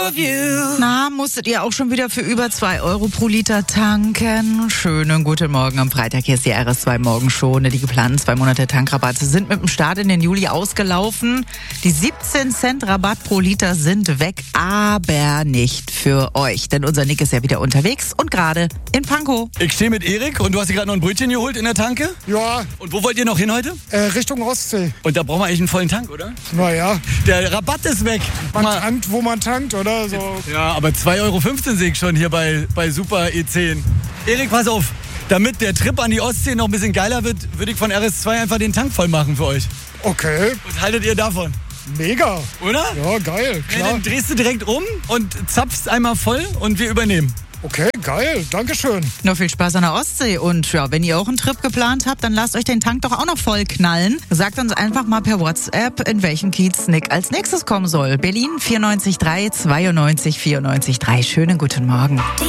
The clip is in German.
Na, musstet ihr auch schon wieder für über 2 Euro pro Liter tanken? Schönen guten Morgen am Freitag. Hier ist die RS2 Morgenshow. Die geplanten 2 Monate Tankrabatte sind mit dem Start in den Juli ausgelaufen. Die 17 Cent Rabatt pro Liter sind weg, aber nicht für euch. Denn unser Nick ist ja wieder unterwegs und gerade in Pankow. Ich stehe mit Erik und du hast dir gerade noch ein Brötchen geholt in der Tanke? Ja. Und wo wollt ihr noch hin heute? Richtung Ostsee. Und da brauchen wir eigentlich einen vollen Tank, oder? Naja, Der Rabatt ist weg. man tankt, wo man tankt, oder? So. Ja, aber 2,15 Euro sehe ich schon hier bei Super E10. Erik, pass auf. Damit der Trip an die Ostsee noch ein bisschen geiler wird, würde ich von RS2 einfach den Tank voll machen für euch. Okay, Was haltet ihr davon? mega. Oder? Ja, geil, Ja, klar. dann drehst du direkt um und zapfst einmal voll und wir übernehmen. Okay, geil, dankeschön. Noch viel Spaß an der Ostsee. Und ja, wenn ihr auch einen Trip geplant habt, dann lasst euch den Tank doch auch noch voll knallen. Sagt uns einfach mal per WhatsApp, in welchem Kiez Nick als nächstes kommen soll. Berlin 94 3 92 94 3. Schönen guten Morgen.